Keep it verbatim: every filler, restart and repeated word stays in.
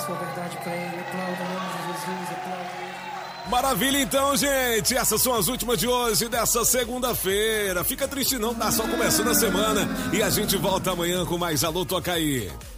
sua verdade pra ele. Aplauda o nome de Jesus, aplauda. Maravilha então, gente, essas são as últimas de hoje, dessa segunda-feira. Fica triste não, tá só começando a semana e a gente volta amanhã com mais Alô Toca Aí.